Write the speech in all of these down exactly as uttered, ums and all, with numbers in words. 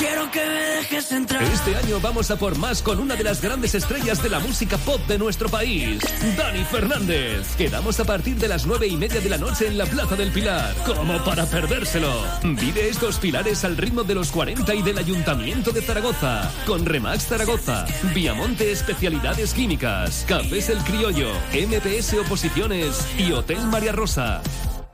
Quiero que me dejes entrar. Este año vamos a por más con una de las grandes estrellas de la música pop de nuestro país, Dani Fernández. Quedamos a partir de las nueve y media de la noche en la Plaza del Pilar, como para perdérselo. Vive estos pilares al ritmo de los cuarenta y del Ayuntamiento de Zaragoza, con Remax Zaragoza, Viamonte Especialidades Químicas, Cafés El Criollo, M P S Oposiciones y Hotel María Rosa.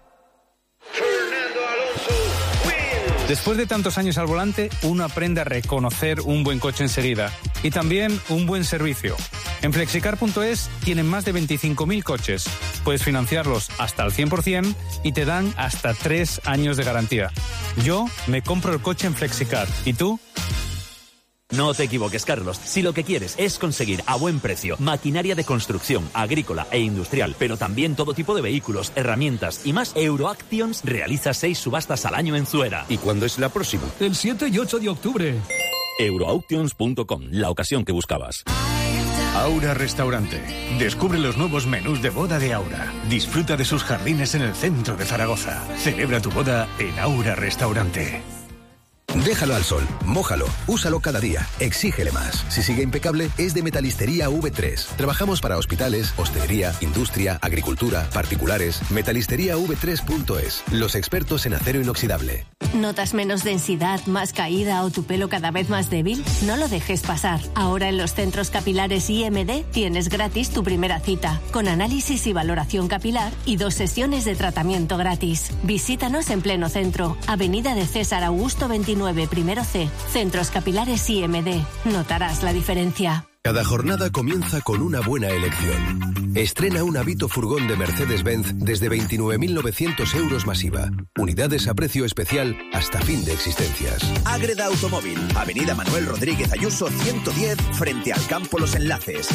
Después de tantos años al volante, uno aprende a reconocer un buen coche enseguida y también un buen servicio. En flexicar punto es tienen más de veinticinco mil coches. Puedes financiarlos hasta el cien por ciento y te dan hasta tres años de garantía. Yo me compro el coche en Flexicar. ¿Y tú? No te equivoques, Carlos. Si lo que quieres es conseguir a buen precio maquinaria de construcción, agrícola e industrial, pero también todo tipo de vehículos, herramientas y más, Euroactions realiza seis subastas al año en Zuera. ¿Y cuándo es la próxima? El siete y ocho de octubre. Euroauctions punto com, la ocasión que buscabas. Aura Restaurante. Descubre los nuevos menús de boda de Aura. Disfruta de sus jardines en el centro de Zaragoza. Celebra tu boda en Aura Restaurante. Déjalo al sol, mójalo, úsalo cada día, exígele más. Si sigue impecable, es de Metalistería V tres. Trabajamos para hospitales, hostelería, industria, agricultura, particulares. Metalistería V tres punto es. Los expertos en acero inoxidable. ¿Notas menos densidad, más caída o tu pelo cada vez más débil? No lo dejes pasar. Ahora en los centros capilares I M D tienes gratis tu primera cita, con análisis y valoración capilar y dos sesiones de tratamiento gratis. Visítanos en pleno centro, Avenida de César Augusto veintinueve, primero C, Centros Capilares I M D. Notarás la diferencia. Cada jornada comienza con una buena elección. Estrena un Avito furgón de Mercedes-Benz desde veintinueve mil novecientos euros masiva. Unidades a precio especial hasta fin de existencias. Ágreda Automóvil, Avenida Manuel Rodríguez Ayuso ciento diez, frente al Campo Los Enlaces.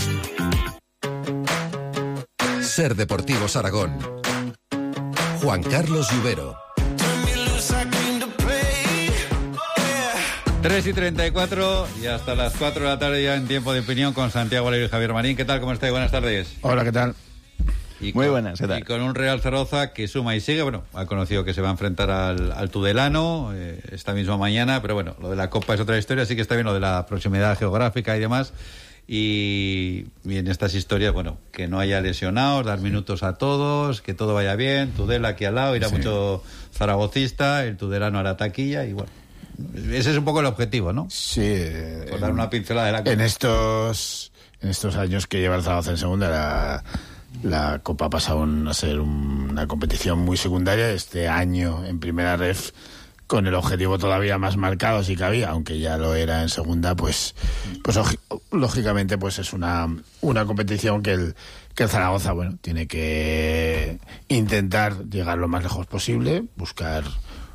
Ser Deportivos Aragón. Juan Carlos Lluvero. tres y treinta y cuatro y hasta las cuatro de la tarde ya en Tiempo de Opinión con Santiago Valero y Javier Marín. ¿Qué tal? ¿Cómo estáis? Buenas tardes. Hola, ¿qué tal? Y Muy con, buenas, ¿qué tal? Y con un Real Zaragoza que suma y sigue. Bueno, ha conocido que se va a enfrentar al, al Tudelano eh, esta misma mañana, pero bueno, lo de la Copa es otra historia, así que está bien lo de la proximidad geográfica y demás. Y, y en estas historias, bueno, que no haya lesionados, dar minutos a todos, que todo vaya bien. Tudela aquí al lado, irá sí. mucho zaragocista, el Tudelano hará taquilla y bueno. Ese es un poco el objetivo, ¿no? Sí. Por dar una pincelada de la Copa. En estos, en estos años que lleva el Zaragoza en segunda, la, la Copa ha pasado a ser un, una competición muy secundaria. Este año en primera ref, con el objetivo todavía más marcado, sí que había, aunque ya lo era en segunda, pues, pues lógicamente pues es una, una competición que el, que el Zaragoza, bueno, tiene que intentar llegar lo más lejos posible, buscar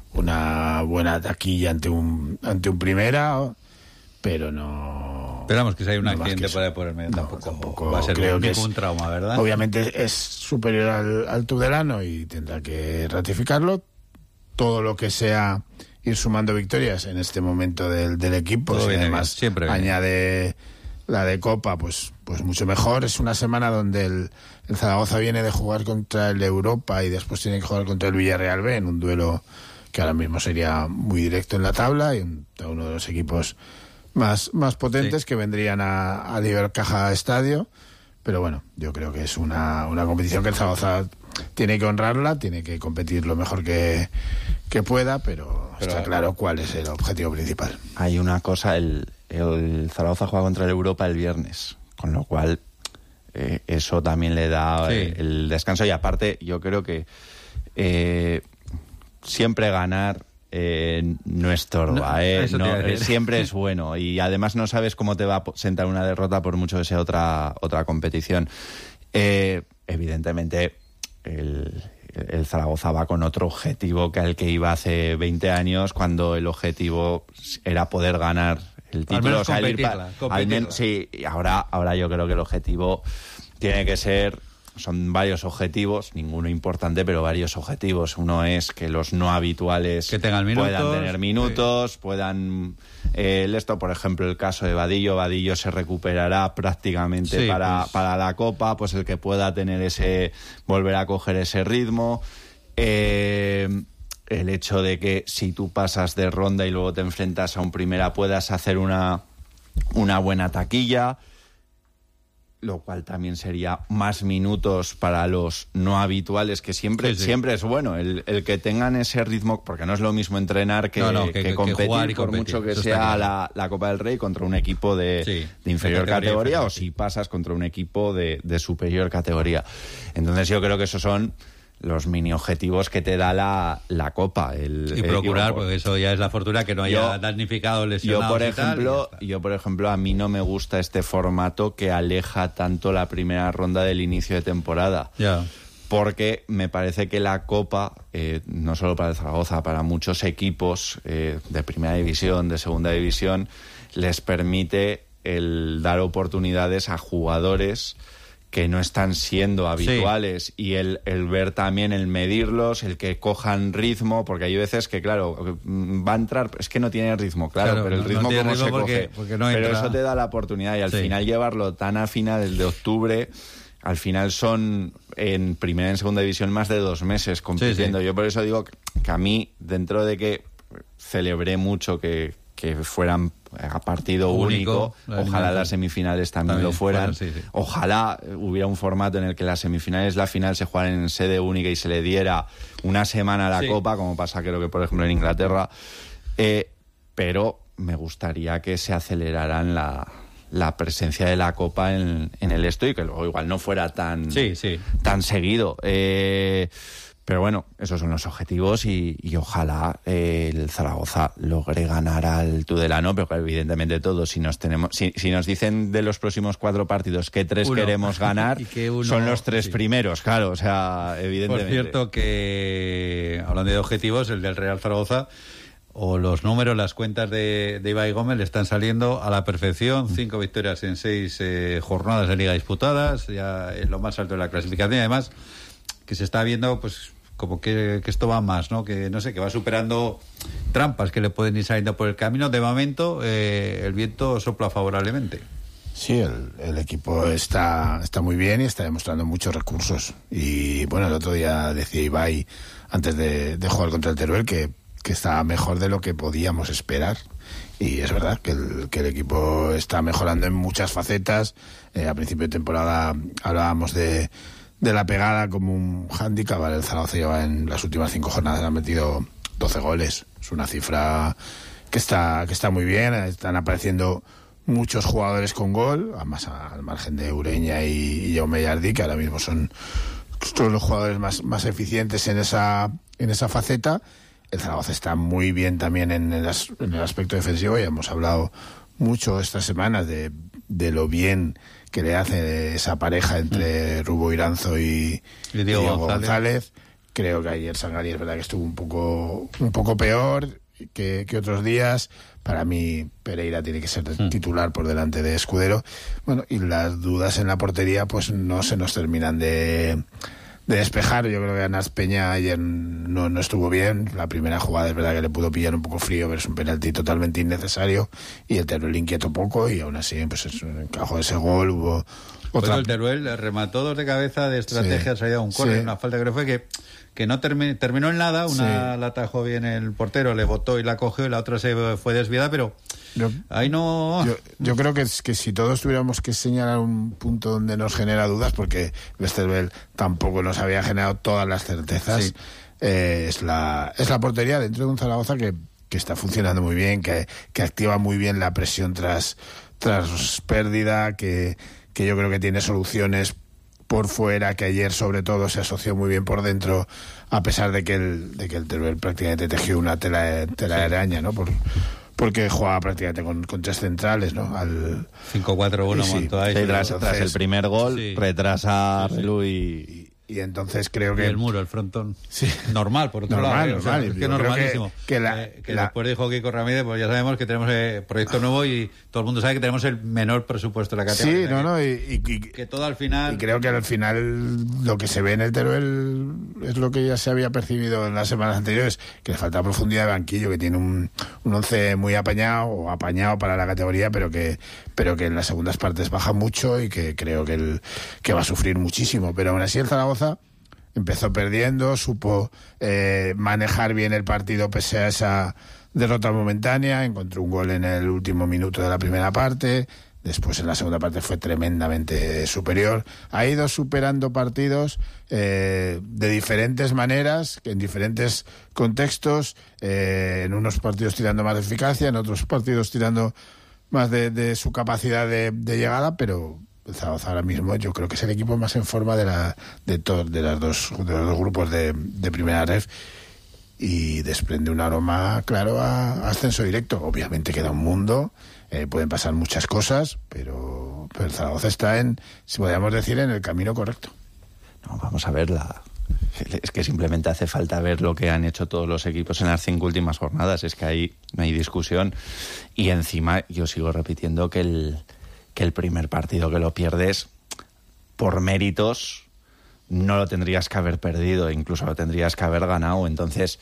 una buena taquilla ante un ante un primera, pero no. Esperamos que si hay un no accidente por ahí por el medio, no, tampoco, tampoco va a ser creo que ningún es, trauma, ¿verdad? Obviamente es superior al, al Tudelano y tendrá que ratificarlo. Todo lo que sea ir sumando victorias en este momento del, del equipo, y además siempre añade la de Copa, pues pues mucho mejor. Es una semana donde el, el Zaragoza viene de jugar contra el Europa y después tiene que jugar contra el Villarreal B en un duelo que ahora mismo sería muy directo en la tabla y uno de los equipos más, más potentes sí. que vendrían a, a Libercaja Estadio. Pero bueno, yo creo que es una, una competición que el Zaragoza tiene que honrarla, tiene que competir lo mejor que, que pueda, pero, pero está claro cuál es el objetivo principal. Hay una cosa, el, el Zaragoza juega contra el Europa el viernes, con lo cual eh, eso también le da sí. el, el descanso y aparte yo creo que eh, siempre ganar eh, no estorba, no, eh, no, eh, siempre es bueno y además no sabes cómo te va a sentar una derrota por mucho que sea otra otra competición. Eh, evidentemente el, el Zaragoza va con otro objetivo que el que iba hace veinte años, cuando el objetivo era poder ganar el título. Al menos o sea, competirla, pa, al men, sí, ahora, ahora yo creo que el objetivo tiene que ser... Son varios objetivos, ninguno importante, pero varios objetivos. Uno es que los no habituales que tengan minutos, puedan tener minutos, sí. puedan... Eh, esto, por ejemplo, el caso de Vadillo. Vadillo se recuperará prácticamente sí, para, pues... para la Copa, pues el que pueda tener ese... volver a coger ese ritmo. Eh, el hecho de que si tú pasas de ronda y luego te enfrentas a un primera puedas hacer una, una buena taquilla, lo cual también sería más minutos para los no habituales, que siempre, sí, sí. siempre es bueno el, el que tengan ese ritmo, porque no es lo mismo entrenar que, no, no, que, que, que competir, que jugar y por competir. mucho que Eso sea la, la Copa del Rey contra un equipo de, sí, de inferior de categoría, categoría o si pasas contra un equipo de, de superior categoría. Entonces yo creo que esos son los mini objetivos que te da la, la Copa. El, y procurar, el, porque eso ya es la fortuna, que no haya yo, damnificado, lesionados yo por y tal, ejemplo, y yo por ejemplo, a mí no me gusta este formato que aleja tanto la primera ronda del inicio de temporada. Ya. Porque me parece que la Copa, eh, no solo para el Zaragoza, para muchos equipos eh, de primera división, de segunda división, les permite el dar oportunidades a jugadores que no están siendo habituales, sí. y el, el ver también, el medirlos, el que cojan ritmo, porque hay veces que, claro, va a entrar, es que no tiene ritmo, claro, claro pero el ritmo no, no cómo se porque, coge, porque no pero eso te da la oportunidad, y al sí. final llevarlo tan a final de octubre, al final son en primera y en segunda división más de dos meses compitiendo. Sí, sí. Yo por eso digo que a mí, dentro de que celebré mucho que, que fueran a partido único, único ojalá las semifinales también, también lo fueran, fuera, sí, sí. ojalá hubiera un formato en el que las semifinales, la final se jugaran en sede única y se le diera una semana a la sí. Copa, como pasa creo que por ejemplo en Inglaterra, eh, pero me gustaría que se aceleraran la, la presencia de la Copa en, en el esto, y que luego igual no fuera tan, sí, sí. tan seguido. Eh, Pero bueno, esos son los objetivos, y, y ojalá eh, el Zaragoza logre ganar al Tudelano, pero evidentemente todos, si nos tenemos, si, si nos dicen de los próximos cuatro partidos que tres uno. queremos ganar, que uno, son los tres sí. primeros, claro, o sea, evidentemente. Por cierto que, hablando de objetivos, el del Real Zaragoza, o los números, las cuentas de, de Ibai Gómez le están saliendo a la perfección, cinco victorias en seis eh, jornadas de liga disputadas, ya en lo más alto de la clasificación, y además que se está viendo, pues, como que, que esto va más, ¿no? Que no sé, que va superando trampas que le pueden ir saliendo por el camino. De momento, eh, el viento sopla favorablemente. Sí, el, el equipo está, está muy bien y está demostrando muchos recursos. Y bueno, el otro día decía Ibai, antes de, de jugar contra el Teruel, que, que está mejor de lo que podíamos esperar. Y es verdad que el, que el equipo está mejorando en muchas facetas. Eh, a principio de temporada hablábamos de de la pegada como un hándicap. El Zaragoza lleva en las últimas cinco jornadas, ha metido doce goles. Es una cifra que está que está muy bien. Están apareciendo muchos jugadores con gol, además al margen de Ureña y, y Jaume Jardí, que ahora mismo son todos los jugadores más, más eficientes en esa en esa faceta. El Zaragoza está muy bien también en el, en el aspecto defensivo. Ya hemos hablado mucho estas semanas de, de lo bien que le hace esa pareja entre mm. Rubo Iranzo y, y Diego, Diego González. González. Creo que ayer Sangalí es verdad que estuvo un poco un poco peor que, que otros días. Para mí Pereira tiene que ser mm. titular por delante de Escudero. Bueno, y las dudas en la portería pues no se nos terminan de, de despejar. Yo creo que Anas Peña ayer no, no estuvo bien. La primera jugada es verdad que le pudo pillar un poco frío, pero es un penalti totalmente innecesario, y el Teruel inquietó poco, y aún así pues encajó ese gol. Hubo otra... Pues el Teruel remató dos de cabeza de estrategia, sí, salida un córner, sí. una falta que fue que que no termi- terminó en nada, una sí. la atajó bien el portero, le botó y la cogió, y la otra se fue desviada, pero yo, ahí no... Yo, yo creo que, es que si todos tuviéramos que señalar un punto donde nos genera dudas, porque Westerveld tampoco nos había generado todas las certezas, sí. eh, es la es la portería dentro de un Zaragoza que, que está funcionando muy bien, que, que activa muy bien la presión tras, tras pérdida, que, que yo creo que tiene soluciones por fuera, que ayer sobre todo se asoció muy bien por dentro, a pesar de que el de que el Teruel prácticamente tejió una tela de, tela de araña, ¿no? Por, porque jugaba prácticamente con, con tres centrales, ¿no? Al cinco cuatro uno sí, montó ahí. Sí, tras, tras el primer gol, sí. retrasa sí, sí. Relú y... Y entonces creo que... Y el muro, el frontón. Sí. Normal, por otro normal, lado. Normal, normal. O sea, es que normalísimo. Que, que, la, eh, que la... después dijo Kiko Ramírez, pues ya sabemos que tenemos eh, proyecto nuevo, y todo el mundo sabe que tenemos el menor presupuesto de la categoría. Sí, no, no. Y, y, que todo al final... Y creo que al final lo que se ve en el Teruel es lo que ya se había percibido en las semanas anteriores, que le falta profundidad de banquillo, que tiene un, un once muy apañado, o apañado para la categoría, pero que pero que en las segundas partes baja mucho, y que creo que, el, que va a sufrir muchísimo. Pero aún así el Zaragoza... empezó perdiendo, supo eh, manejar bien el partido pese a esa derrota momentánea, encontró un gol en el último minuto de la primera parte, después en la segunda parte fue tremendamente superior. Ha ido superando partidos eh, de diferentes maneras, en diferentes contextos, eh, en unos partidos tirando más de eficacia, en otros partidos tirando más de, de su capacidad de, de llegada, pero el Zaragoza ahora mismo yo creo que es el equipo más en forma de la de todos de las dos de los dos grupos de, de primera ref, y desprende un aroma claro a, a ascenso directo. Obviamente queda un mundo, eh, pueden pasar muchas cosas, pero, pero el Zaragoza está en, si podríamos decir, en el camino correcto. No, vamos a verla. Es que simplemente hace falta ver lo que han hecho todos los equipos en las cinco últimas jornadas. Es que ahí no hay discusión. Y encima yo sigo repitiendo que el, que el primer partido que lo pierdes, por méritos, no lo tendrías que haber perdido, incluso lo tendrías que haber ganado. Entonces,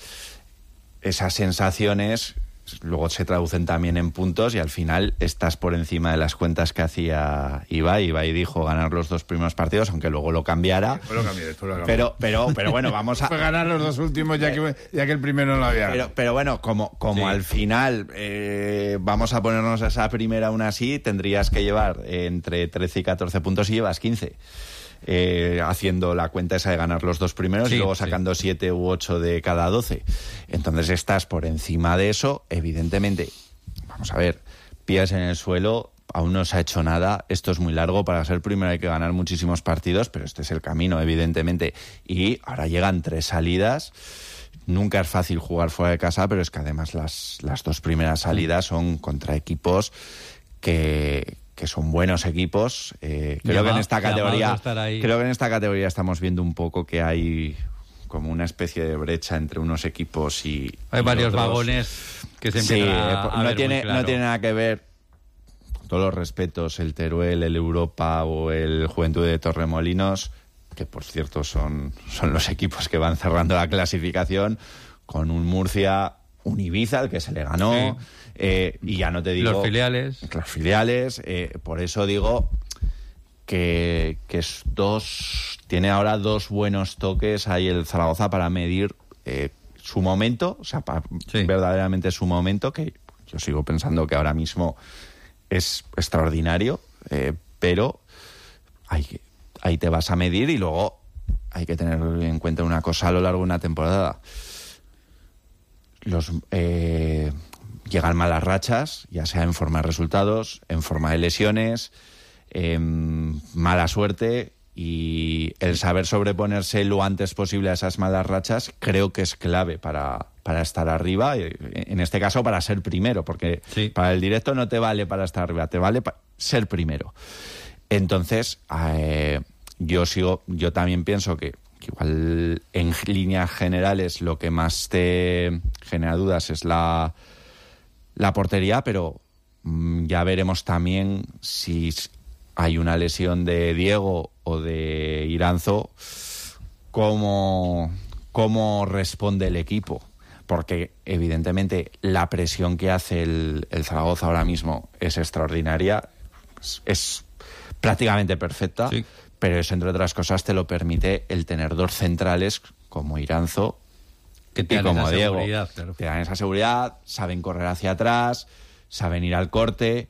esas sensaciones luego se traducen también en puntos y al final estás por encima de las cuentas que hacía Ibai. Ibai dijo ganar los dos primeros partidos, aunque luego lo cambiara. Después lo cambié, después lo cambié. Pero, pero, pero bueno, vamos a... Fue ganar los dos últimos ya que, ya que el primero no lo había. Pero, pero bueno, como, como sí. Al final eh, vamos a ponernos a esa primera aún así, tendrías que llevar entre trece y catorce puntos y llevas quince. Eh, haciendo la cuenta esa de ganar los dos primeros sí, y luego sacando sí. siete u ocho de cada doce. Entonces estás por encima de eso. Evidentemente, vamos a ver, pies en el suelo, aún no se ha hecho nada. Esto es muy largo. Para ser primero hay que ganar muchísimos partidos, pero este es el camino, evidentemente. Y ahora llegan tres salidas. Nunca es fácil jugar fuera de casa, pero es que además las, las dos primeras salidas son contra equipos que... que son buenos equipos. Eh, creo que en esta categoría creo que en esta categoría estamos viendo un poco que hay como una especie de brecha entre unos equipos y hay y varios otros. Vagones que se empiezan sí, a, a no ver tiene muy claro. no tiene nada que ver, con todos los respetos, el Teruel, el Europa o el Juventud de Torremolinos, que por cierto son son los equipos que van cerrando la clasificación, con un Murcia, un Ibiza, el que se le ganó. Sí. Eh, y ya no te digo... Los filiales. Los filiales. Eh, por eso digo que, que es dos... Tiene ahora dos buenos toques ahí el Zaragoza para medir eh, su momento, o sea, para, sí. verdaderamente su momento, que yo sigo pensando que ahora mismo es extraordinario, eh, pero hay que, ahí te vas a medir y luego hay que tener en cuenta una cosa a lo largo de una temporada. Los... Eh, Llegan malas rachas, ya sea en forma de resultados, en forma de lesiones, eh, mala suerte, y el saber sobreponerse lo antes posible a esas malas rachas creo que es clave para, para estar arriba, en este caso para ser primero, porque sí. para el directo no te vale para estar arriba, te vale para ser primero. Entonces, eh, yo sigo, yo también pienso que, que igual en líneas generales lo que más te genera dudas es la... la portería, pero mmm, ya veremos también si hay una lesión de Diego o de Iranzo, cómo, cómo responde el equipo. Porque evidentemente la presión que hace el, el Zaragoza ahora mismo es extraordinaria, es, es prácticamente perfecta, sí. pero eso, entre otras cosas, te lo permite el tener dos centrales como Iranzo que te y dan como esa Diego, seguridad, claro. te dan esa seguridad, saben correr hacia atrás, saben ir al corte,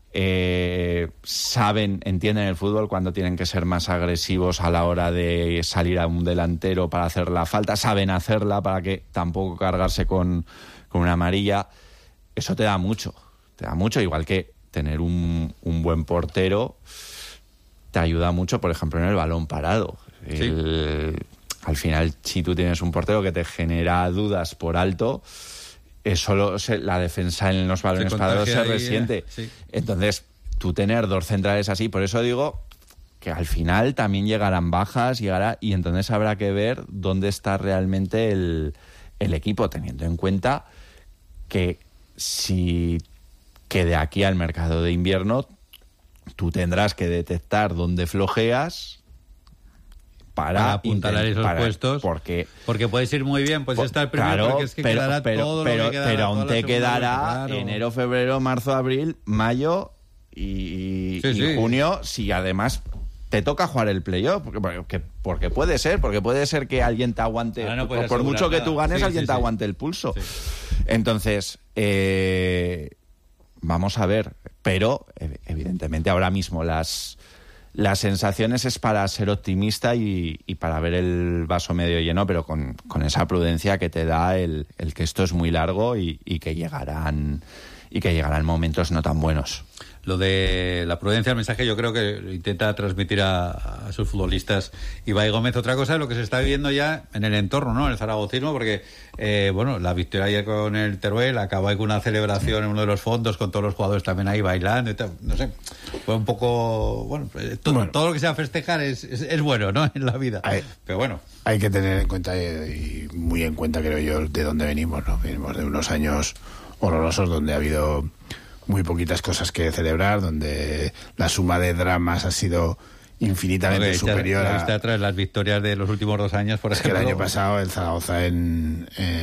eh, saben, entienden el fútbol cuando tienen que ser más agresivos a la hora de salir a un delantero para hacer la falta, saben hacerla para que tampoco cargarse con, con una amarilla. Eso te da mucho, te da mucho, igual que tener un, un buen portero te ayuda mucho, por ejemplo, en el balón parado. Sí. El, al final, si tú tienes un portero que te genera dudas por alto, es solo la defensa en los balones parados se resiente. Eh, sí. Entonces, tú tener dos centrales así, por eso digo que al final también llegarán bajas, llegará y entonces habrá que ver dónde está realmente el, el equipo, teniendo en cuenta que si que de aquí al mercado de invierno tú tendrás que detectar dónde flojeas para, para apuntalar esos para, puestos, porque porque puedes ir muy bien, puedes estar primero, claro, porque es que pero, quedará pero, todo pero, lo que quedará, pero aún te quedará claro. enero, febrero, marzo, abril, mayo y, sí, y sí. junio, si además te toca jugar el playoff, porque, porque, porque puede ser, porque puede ser que alguien te aguante, no por, por mucho que tú ganes, sí, alguien sí, te sí. aguante el pulso. Sí. Entonces, eh, vamos a ver, pero evidentemente ahora mismo las, las sensaciones es para ser optimista y, y para ver el vaso medio lleno, pero con, con esa prudencia que te da el, el que esto es muy largo y, y que llegarán y que llegarán momentos no tan buenos. Lo de la prudencia, el mensaje yo creo que intenta transmitir a, a sus futbolistas Ibai Gómez. Otra cosa es lo que se está viviendo ya en el entorno, ¿no? En el zaragocismo, porque eh, bueno, la victoria ayer con el Teruel acabó ahí con una celebración en uno de los fondos con todos los jugadores también ahí bailando y tal. No sé, fue un poco, bueno, todo, bueno, todo lo que sea festejar es, es, es bueno, ¿no? En la vida. Hay, pero bueno. Hay que tener en cuenta y muy en cuenta, creo yo, de dónde venimos, ¿no? Venimos de unos años horrorosos donde ha habido muy poquitas cosas que celebrar, donde la suma de dramas ha sido infinitamente okay, superior a... Está atrás las victorias de los últimos dos años, por es ejemplo. Que el año pasado el Zaragoza en,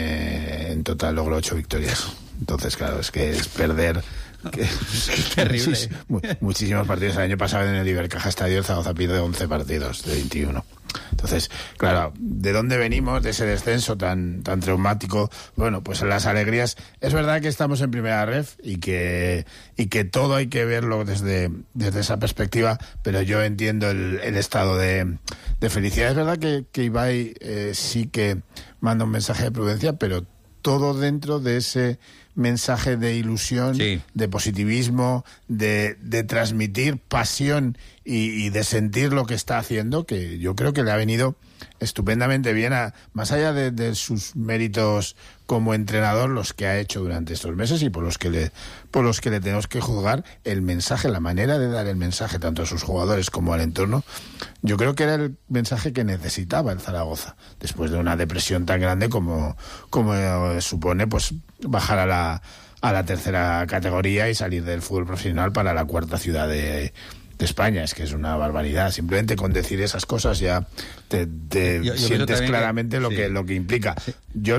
eh, en total logró ocho victorias. Entonces, claro, es que es perder... Que, es que terrible. Muchis, muchísimos partidos. El año pasado en el Ibercaja Estadio el Zaragoza pierde once partidos de veintiuno. Entonces, claro, ¿de dónde venimos? De ese descenso tan tan traumático. Bueno, pues en las alegrías. Es verdad que estamos en primera ref y que y que todo hay que verlo desde, desde esa perspectiva, pero yo entiendo el, el estado de, de felicidad. Es verdad que, que Ibai eh, sí que manda un mensaje de prudencia, pero todo dentro de ese mensaje de ilusión, sí. de positivismo, de, de transmitir pasión y, y de sentir lo que está haciendo, que yo creo que le ha venido estupendamente bien, a, más allá de, de sus méritos como entrenador, los que ha hecho durante estos meses y por los que le por los que le tenemos que juzgar, el mensaje, la manera de dar el mensaje tanto a sus jugadores como al entorno. Yo creo que era el mensaje que necesitaba el Zaragoza después de una depresión tan grande como como eh, supone pues bajar a la a la tercera categoría y salir del fútbol profesional para la cuarta ciudad de de España. Es que es una barbaridad. Simplemente con decir esas cosas ya te, te yo, yo sientes claramente que, lo sí. que lo que implica. Sí. Yo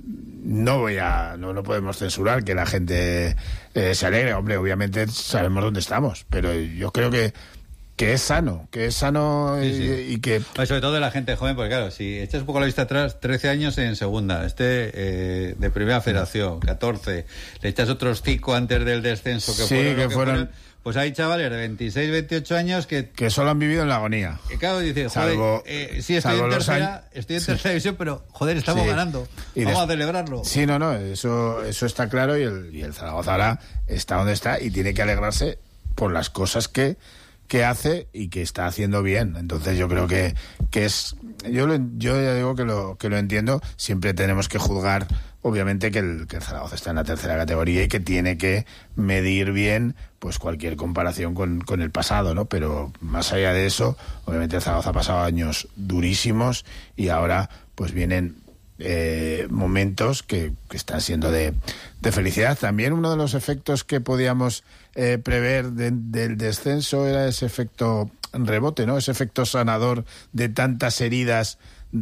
no voy a no, no podemos censurar que la gente eh, se alegre. Hombre, obviamente sabemos dónde estamos, pero yo creo que que es sano, que es sano sí, y, sí. y que... Pues sobre todo de la gente joven, porque claro, si echas un poco la vista atrás, trece años en segunda, este eh, de primera federación, catorce, le echas otros cinco antes del descenso que sí, fueron... que, que fueron... fueron Pues hay chavales de veintiséis, veintiocho años que... Que solo han vivido en la agonía. Que claro, dice, joder, salvo, eh, sí, estoy en tercera, años... estoy en tercera sí. división, pero joder, estamos sí. ganando. Y Vamos des... a celebrarlo. Sí, no, no, eso eso está claro y el, y el Zaragoza ahora está donde está y tiene que alegrarse por las cosas que, que hace y que está haciendo bien. Entonces yo creo que, que es... Yo, lo, yo ya digo que lo, que lo entiendo. Siempre tenemos que juzgar, obviamente, que el, que el Zaragoza está en la tercera categoría y que tiene que medir bien pues cualquier comparación con, con el pasado, ¿no? Pero más allá de eso, obviamente el Zaragoza ha pasado años durísimos y ahora pues vienen eh, momentos que, que están siendo de, de felicidad. También uno de los efectos que podíamos eh, prever de, del descenso era ese efecto rebote, ¿no? Ese efecto sanador de tantas heridas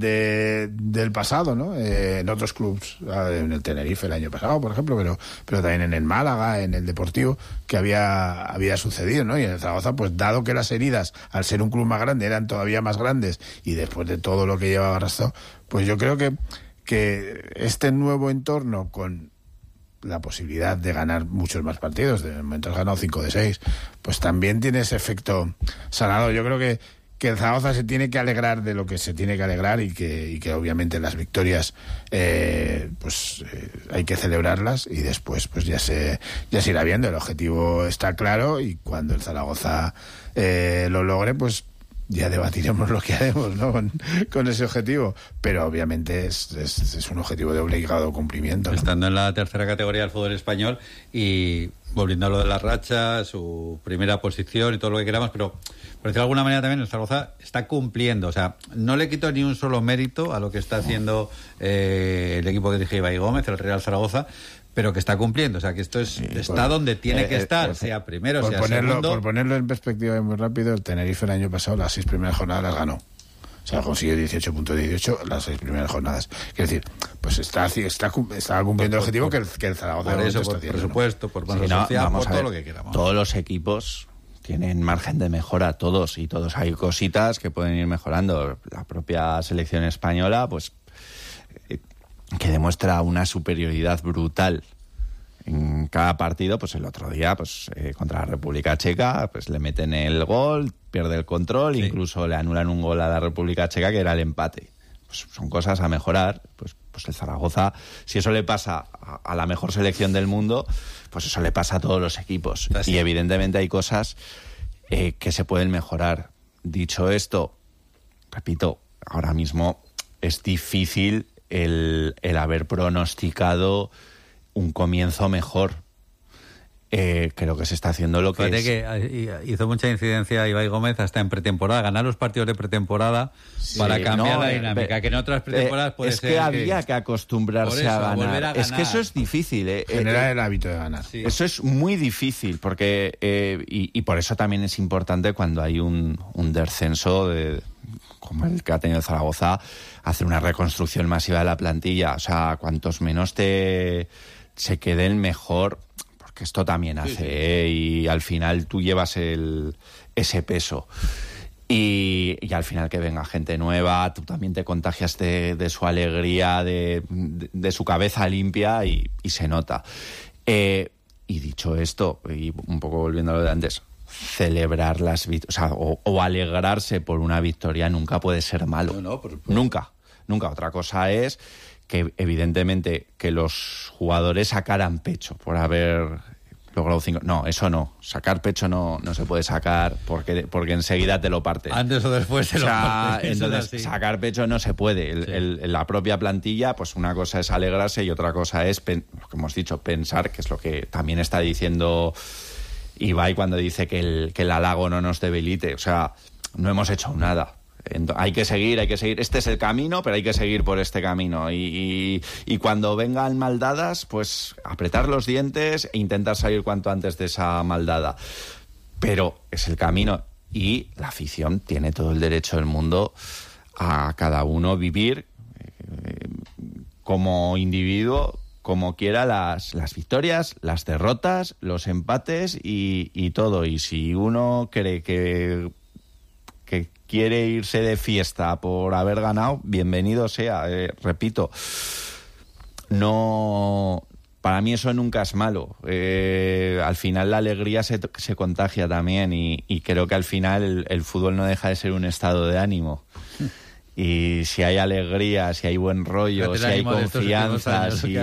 de, del pasado, ¿no? Eh, en otros clubes, en el Tenerife el año pasado, por ejemplo, pero pero también en el Málaga, en el Deportivo, que había había sucedido, ¿no? Y en el Zaragoza, pues dado que las heridas, al ser un club más grande, eran todavía más grandes y después de todo lo que llevaba arrastrado, pues yo creo que que este nuevo entorno con la posibilidad de ganar muchos más partidos, de momento has ganado cinco de seis, pues también tiene ese efecto sanador. Yo creo que que el Zaragoza se tiene que alegrar de lo que se tiene que alegrar y que, y que obviamente las victorias eh, pues eh, hay que celebrarlas y después pues ya se ya se irá viendo. El objetivo está claro y cuando el Zaragoza eh, lo logre, pues ya debatiremos lo que haremos, ¿no? Con, con ese objetivo, pero obviamente es, es, es un objetivo de obligado cumplimiento, ¿no? Estando en la tercera categoría del fútbol español y volviendo a lo de la racha, su primera posición y todo lo que queramos, pero por decirlo de alguna manera también el Zaragoza está cumpliendo, o sea, no le quito ni un solo mérito a lo que está haciendo eh, el equipo que dirige Ibai Gómez, el Real Zaragoza, pero que está cumpliendo, o sea, que esto es sí, está por, donde tiene eh, que estar, eh, sea primero, por sea ponerlo, segundo. Por ponerlo en perspectiva muy rápido, el Tenerife el año pasado las seis primeras jornadas las ganó. O sea, consiguió dieciocho punto dieciocho las seis primeras jornadas. Quiero decir, pues está está, está cumpliendo el objetivo por, que, el, que el Zaragoza por eso, por presupuesto, por mano sí, no, social, por todo ver, lo que queramos. Todos los equipos tienen margen de mejora todos, y todos hay cositas que pueden ir mejorando. La propia selección española, pues, eh, que demuestra una superioridad brutal en cada partido. Pues el otro día, pues eh, contra la República Checa, pues le meten el gol, pierde el control, sí. Incluso le anulan un gol a la República Checa, que era el empate. Pues son cosas a mejorar. Pues, pues el Zaragoza, si eso le pasa a, a la mejor selección del mundo, pues eso le pasa a todos los equipos. Así. Y evidentemente hay cosas eh, que se pueden mejorar. Dicho esto, repito, ahora mismo es difícil el, el haber pronosticado un comienzo mejor. Eh, creo que se está haciendo lo que Fíjate es. que hizo mucha incidencia Ibai Gómez hasta en pretemporada, ganar los partidos de pretemporada, sí, para cambiar no, la dinámica, eh, que en otras pretemporadas eh, puede es ser... Es que había que, que acostumbrarse eso, a, ganar. a ganar. Es que eso es difícil. Eh, Generar eh, el hábito de ganar. Sí. Eso es muy difícil, porque eh, y, y por eso también es importante cuando hay un, un descenso de, como el que ha tenido Zaragoza, hacer una reconstrucción masiva de la plantilla. O sea, cuantos menos te se queden, mejor... que esto también hace, sí, sí. ¿eh? Y al final tú llevas el, ese peso. Y, y al final que venga gente nueva, tú también te contagias de, de su alegría, de, de, de su cabeza limpia, y, y se nota. Eh, y dicho esto, y un poco volviendo a lo de antes, celebrar las victorias, o sea, o, o alegrarse por una victoria nunca puede ser malo. No, no, por, por... Nunca, nunca. Otra cosa es que evidentemente que los jugadores sacaran pecho por haber logrado cinco. No, eso no. Sacar pecho no, no se puede sacar porque, porque enseguida te lo parten. Antes o después se o sea, lo parten. Entonces, sacar pecho no se puede. El, sí. el, la propia plantilla, pues una cosa es alegrarse y otra cosa es, pen, lo que hemos dicho, pensar, que es lo que también está diciendo Ibai cuando dice que el, que el halago no nos debilite. O sea, no hemos hecho nada. Hay que seguir, hay que seguir. Este es el camino, pero hay que seguir por este camino. Y, y, y cuando vengan maldadas, pues apretar los dientes e intentar salir cuanto antes de esa maldada. Pero es el camino. Y la afición tiene todo el derecho del mundo a cada uno vivir eh, como individuo, como quiera, las, las victorias, las derrotas, los empates y, y todo. Y si uno cree que... que quiere irse de fiesta por haber ganado, bienvenido sea. Eh, repito, no, para mí eso nunca es malo. Eh, al final la alegría se, se contagia también, y, y creo que al final el, el fútbol no deja de ser un estado de ánimo. Y si hay alegría, si hay buen rollo, si hay confianza, si,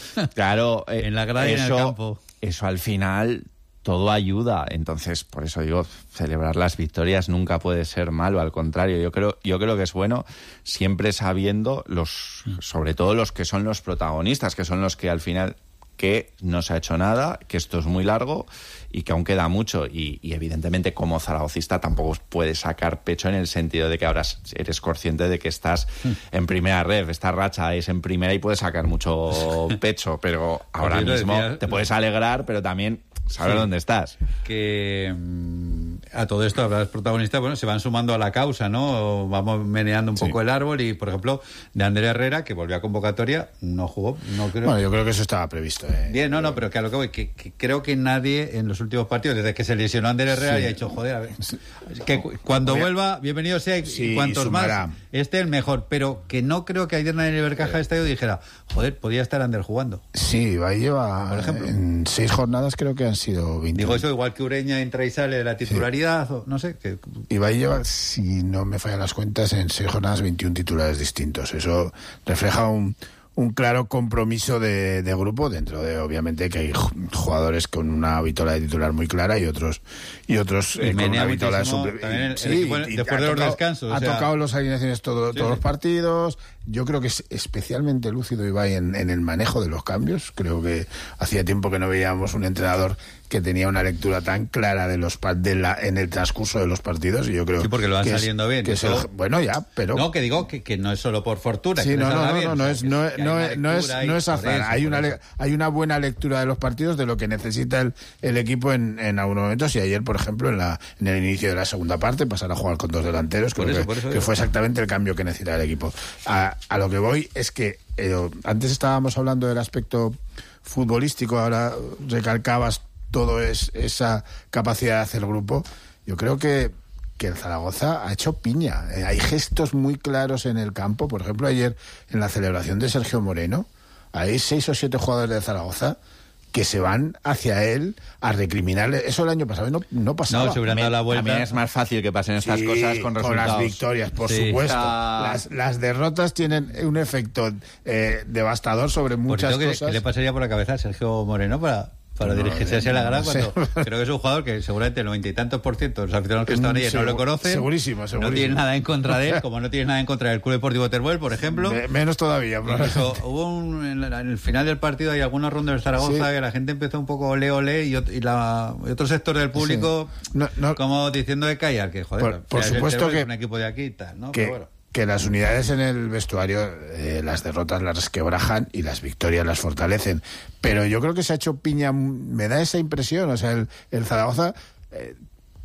claro, eh, en la grada y en el campo. Eso al final todo ayuda. Entonces, por eso digo, celebrar las victorias nunca puede ser malo, al contrario, yo creo, yo creo que es bueno, siempre sabiendo los, sobre todo los que son los protagonistas, que son los que al final, que no se ha hecho nada, que esto es muy largo y que aún queda mucho, y, y evidentemente como zaragocista tampoco puedes sacar pecho en el sentido de que ahora eres consciente de que estás en primera ref, esta racha es en primera y puedes sacar mucho pecho, pero ahora mismo te puedes alegrar, pero también saber sí, dónde estás. Que mmm, a todo esto, los protagonistas, bueno, se van sumando a la causa, ¿no? Vamos meneando un sí. poco el árbol, y, por ejemplo, de Ander Herrera, que volvió a convocatoria, no jugó, no creo. Bueno, yo creo que eso estaba previsto. Eh. Bien, no, no, pero que a lo que voy, que, que creo que nadie en los últimos partidos, desde que se lesionó Ander Herrera, sí. ya ha dicho, joder, a ver, que cu- cuando Oye, vuelva, bienvenido sea, y sí, cuantos más, esté el mejor, pero que no creo que ayer nadie en el Bercaja Estadio dijera, joder, podía estar Ander jugando. Sí, va y lleva, por ejemplo, en seis jornadas creo que han sido veinte. Digo eso, igual que Ureña entra y sale de la titularidad, sí. o no sé. Que... Ibai lleva, si no me fallan las cuentas, en seis jornadas veintiún titulares distintos. Eso refleja un, un claro compromiso de, de grupo, dentro de, obviamente, que hay jugadores con una vitola de titular muy clara y otros y otros y eh, con una vitola de suple... el, sí, el y, después de los tocado, descansos. Ha o sea... tocado las alineaciones todo, sí, todos sí. los partidos. Yo creo que es especialmente lúcido Ibai en, en el manejo de los cambios. Creo que hacía tiempo que no veíamos un entrenador que tenía una lectura tan clara de los de la, en el transcurso de los partidos, y yo creo sí, porque lo van saliendo es, bien. Que eso... el, bueno, ya, pero no, que digo que, que no es solo por fortuna. Sí, que no, no, no, bien, no, no es no, es, no, es, no es no es azar. Eso, hay una le, hay una buena lectura de los partidos, de lo que necesita el, el equipo en, en algunos momentos, y ayer, por ejemplo, en la en el inicio de la segunda parte, pasar a jugar con dos delanteros, creo eso, que, eso, que fue exactamente el cambio que necesitaba el equipo. A, a lo que voy es que eh, antes estábamos hablando del aspecto futbolístico, ahora recalcabas todo es esa capacidad de hacer grupo, yo creo que que el Zaragoza ha hecho piña. Eh, hay gestos muy claros en el campo. Por ejemplo, ayer en la celebración de Sergio Moreno, hay seis o siete jugadores de Zaragoza que se van hacia él a recriminarle. Eso el año pasado no, no pasaba. No, se hubieran dado la vuelta. También es más fácil que pasen estas Sí, cosas con resultados. Con las victorias, por Sí. supuesto. Está- Las, las derrotas tienen un efecto eh, devastador sobre muchas Por cierto, ¿qué, cosas. ¿qué le pasaría por la cabeza a Sergio Moreno para, para No, dirigirse eh, hacia la no grada? sé. Cuando creo que es un jugador que seguramente el noventa y tantos por ciento de los aficionados que estaban ahí no Segu- lo conocen. segurísimo, segurísimo. No tienen nada en contra de él, como no tienen nada en contra del Club Deportivo Teruel, por ejemplo. Me- menos todavía. Incluso hubo un, en, la- en el final del partido hay algunas rondas de Zaragoza Sí. que la gente empezó un poco ole ole y, ot- y, la, y otro sector del público No, no- como diciendo de callar, que joder, Por- al por final el supuesto Teruel que- es un equipo de aquí y tal, ¿no? que, Pero bueno. que las unidades en el vestuario, eh, las derrotas las resquebrajan y las victorias las fortalecen. Pero yo creo que se ha hecho piña, me da esa impresión. O sea, el, el Zaragoza, eh,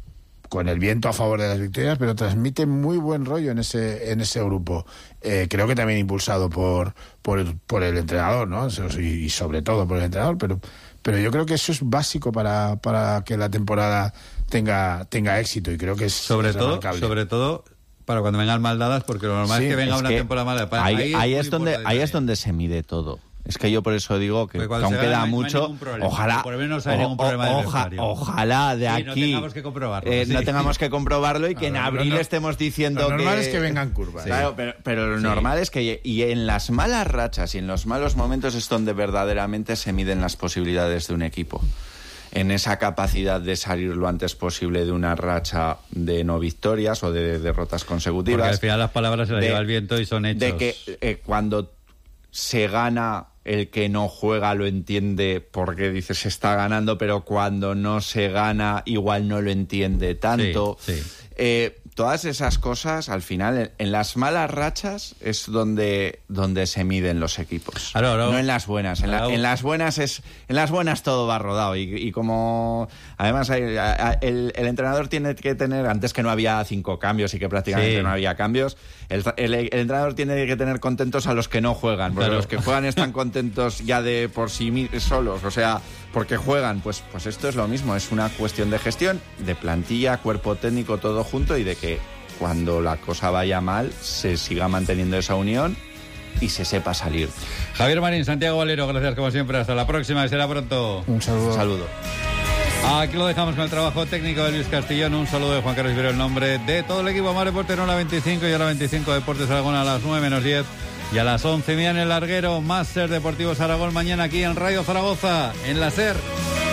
con el viento a favor de las victorias, pero transmite muy buen rollo en ese en ese grupo. Eh, creo que también impulsado por, por, el, por el entrenador, ¿no? Y, y sobre todo por el entrenador, pero... Pero yo creo que eso es básico para, para que la temporada tenga tenga éxito y creo que es Sobre es todo, remarcable. sobre todo para cuando vengan mal dadas, porque lo normal Sí, es que venga Es una que temporada mala. Para- ahí, ahí muy es donde, importante ahí es también. donde se mide todo. Es que yo por eso digo que, Porque que cuando aún se gana queda no hay- no hay mucho. ningún problema. Ojalá, Por lo menos no hay o- ningún problema del oja- vestuario. ojalá de Sí, no aquí tengamos que comprobarlo, eh, sí. no tengamos que comprobarlo y que en Claro, abril lo no- estemos diciendo lo normal que es que vengan curvas. Claro, pero, pero lo normal es que y en las malas rachas y en los malos momentos es donde verdaderamente se miden las posibilidades de un equipo. En esa capacidad de salir lo antes posible de una racha de no victorias o de derrotas consecutivas. Porque al final las palabras se las de- lleva el viento y son hechos. De que eh, cuando se gana, el que no juega lo entiende porque dice se está ganando, pero cuando no se gana igual no lo entiende tanto. Sí, sí. Eh, todas esas cosas, al final, en, en las malas rachas es donde, donde se miden los equipos. Claro, claro. No en las buenas. En, la- Claro. en las buenas es en las buenas todo va rodado. Y, y como además hay- a- a- el, el entrenador tiene que tener, antes que no había cinco cambios y que prácticamente Sí. no había cambios, el, el- el entrenador tiene que tener contentos a los que no juegan, porque Claro. los que juegan están contentos ya de por sí mi- solos, o sea, porque juegan, pues, pues esto es lo mismo, es una cuestión de gestión, de plantilla, cuerpo técnico, todo junto y de que cuando la cosa vaya mal se siga manteniendo esa unión y se sepa salir. Javier Marín, Santiago Valero, gracias como siempre. Hasta la próxima, será pronto. Un saludo. Un saludo. Aquí lo dejamos con el trabajo técnico de Luis Castellón. Un saludo de Juan Carlos Ibero, el nombre de todo el equipo. Mar Deporte en la veinticinco y a la veinticinco Deportes Aragón a las nueve menos diez. Y a las once y media en el larguero, más Ser Deportivos Aragón mañana aquí en Radio Zaragoza, en la SER.